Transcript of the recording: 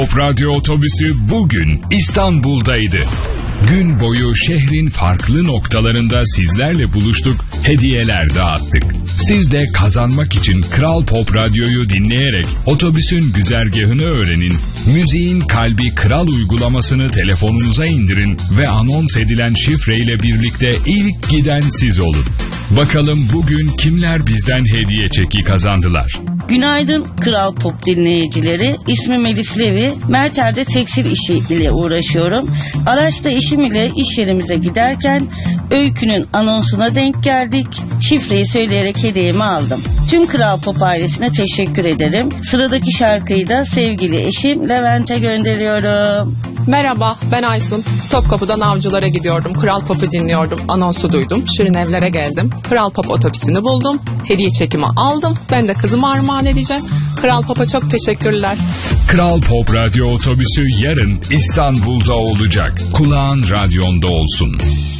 Pop Radyo otobüsü bugün İstanbul'daydı. Gün boyu şehrin farklı noktalarında sizlerle buluştuk, hediyeler dağıttık. Siz de kazanmak için Kral Pop Radyo'yu dinleyerek otobüsün güzergahını öğrenin, müziğin kalbi Kral uygulamasını telefonunuza indirin ve anons edilen şifreyle birlikte ilk giden siz olun. Bakalım bugün kimler bizden hediye çeki kazandılar? Günaydın Kral Pop dinleyicileri. İsmim Elif Levi. Merter'de tekstil işi ile uğraşıyorum. Araçta işim ile iş yerimize giderken Öykü'nün anonsuna denk geldik. Şifreyi söyleyerek hediyemi aldım. Tüm Kral Pop ailesine teşekkür ederim. Sıradaki şarkıyı da sevgili eşim Levent'e gönderiyorum. Merhaba, ben Aysun. Topkapı'dan Avcılar'a gidiyordum. Kral Pop'u dinliyordum. Anonsu duydum. Şirin Evler'e geldim. Kral Pop otobüsünü buldum. Hediye çekimi aldım. Ben de kızıma armağan edeceğim. Kral Pop'a çok teşekkürler. Kral Pop Radyo otobüsü yarın İstanbul'da olacak. Kulağın radyonda olsun.